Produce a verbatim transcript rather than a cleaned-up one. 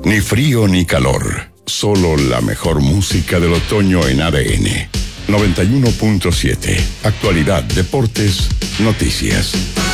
Ni frío ni calor. Solo la mejor música del otoño en A D N. noventa y uno punto siete. Actualidad, deportes, noticias.